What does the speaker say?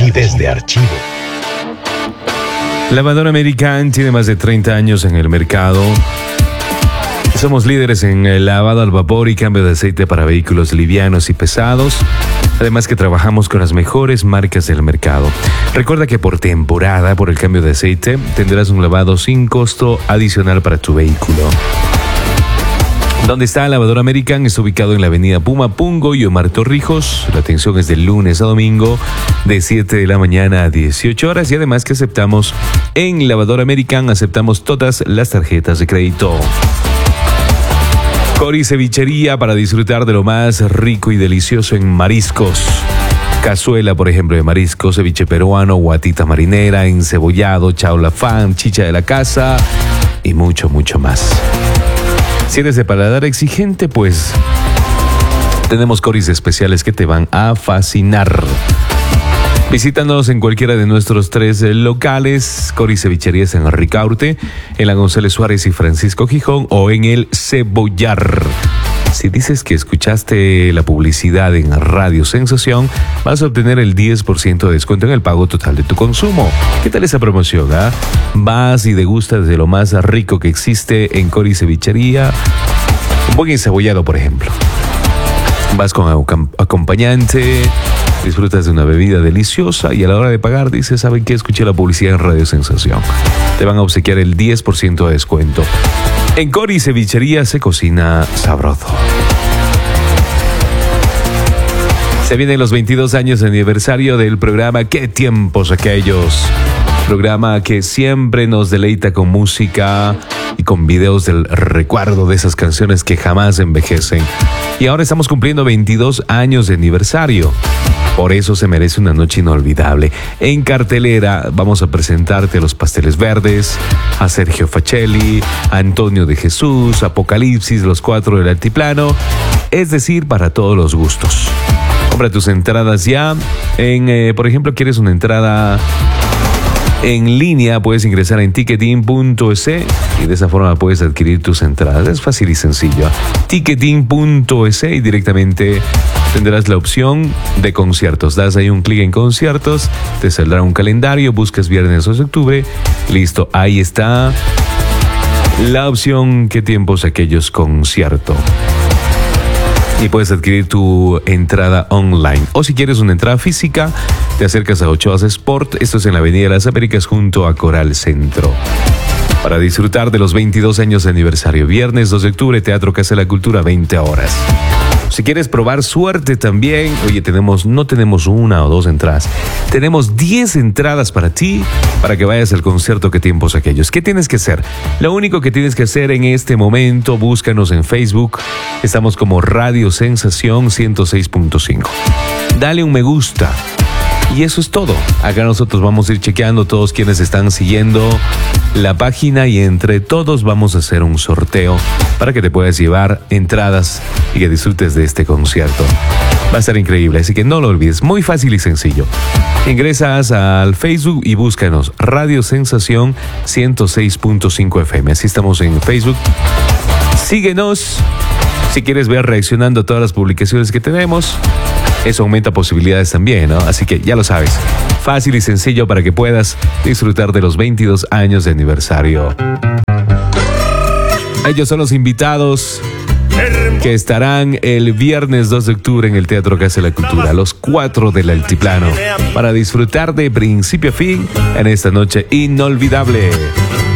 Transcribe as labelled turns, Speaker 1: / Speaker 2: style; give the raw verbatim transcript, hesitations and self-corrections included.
Speaker 1: Validez de archivo.
Speaker 2: Lavadora American tiene más de treinta años en el mercado. Somos líderes en el lavado al vapor y cambio de aceite para vehículos livianos y pesados. Además que trabajamos con las mejores marcas del mercado. Recuerda que por temporada, por el cambio de aceite, tendrás un lavado sin costo adicional para tu vehículo. ¿Dónde está Lavadora American? Está ubicado en la avenida Puma Pungo y Omar Torrijos. La atención es de lunes a domingo, de siete de la mañana a dieciocho horas. Y además que aceptamos, en Lavadora American, aceptamos todas las tarjetas de crédito. Cori Cevichería, para disfrutar de lo más rico y delicioso en mariscos. Cazuela, por ejemplo, de mariscos, ceviche peruano, guatita marinera, encebollado, chaula fan, chicha de la casa y mucho, mucho más. Si eres de paladar exigente, pues tenemos coris especiales que te van a fascinar. Visítanos en cualquiera de nuestros tres locales. Cori Cevicherías en Ricaurte, en la González Suárez y Francisco Gijón, o en el Cebollar. Si dices que escuchaste la publicidad en Radio Sensación, vas a obtener el diez por ciento de descuento en el pago total de tu consumo. ¿Qué tal esa promoción? Ah? Vas y degustas de lo más rico que existe en Cori Cevichería. Un buen encebollado, por ejemplo. Vas con acompañante, disfrutas de una bebida deliciosa y a la hora de pagar dices, ¿saben qué? Escuché la publicidad en Radio Sensación. Te van a obsequiar el diez por ciento de descuento. En Cori Cevichería se cocina sabroso. Se vienen los veintidós años de aniversario del programa ¿Qué tiempos aquellos? Programa que siempre nos deleita con música y con videos del recuerdo de esas canciones que jamás envejecen. Y ahora estamos cumpliendo veintidós años de aniversario. Por eso se merece una noche inolvidable. En cartelera vamos a presentarte a Los Pasteles Verdes, a Sergio Facelli, a Antonio de Jesús, Apocalipsis, Los Cuatro del Altiplano. Es decir, para todos los gustos. Compra tus entradas ya. En, eh, por ejemplo, ¿quieres una entrada en línea? Puedes ingresar en ticketin punto es y de esa forma puedes adquirir tus entradas. Es fácil y sencillo. ticketin punto es y directamente tendrás la opción de conciertos. Das ahí un clic en conciertos, te saldrá un calendario, buscas viernes dos de octubre, listo, ahí está la opción ¿Qué tiempos aquellos? Concierto. Y puedes adquirir tu entrada online. O si quieres una entrada física, te acercas a Ochoas Sport. Esto es en la Avenida de las Américas junto a Coral Centro. Para disfrutar de los veintidós años de aniversario. Viernes dos de octubre, Teatro Casa de la Cultura, veinte horas. Si quieres probar suerte también, oye, tenemos, no tenemos una o dos entradas. Tenemos diez entradas para ti, para que vayas al concierto ¿Qué tiempos aquellos? ¿Qué tienes que hacer? Lo único que tienes que hacer en este momento, búscanos en Facebook. Estamos como Radio Sensación ciento seis punto cinco. Dale un me gusta. Y eso es todo. Acá nosotros vamos a ir chequeando todos quienes están siguiendo la página y entre todos vamos a hacer un sorteo para que te puedas llevar entradas y que disfrutes de este concierto. Va a estar increíble, así que no lo olvides. Muy fácil y sencillo. Ingresas al Facebook y búscanos Radio Sensación ciento seis punto cinco F M. Así estamos en Facebook. Síguenos. Si quieres ver reaccionando a todas las publicaciones que tenemos, eso aumenta posibilidades también, ¿no? Así que ya lo sabes, fácil y sencillo para que puedas disfrutar de los veintidós años de aniversario. Ellos son los invitados que estarán el viernes dos de octubre en el Teatro Casa de la Cultura, Los Cuatro del Altiplano, para disfrutar de principio a fin en esta noche inolvidable.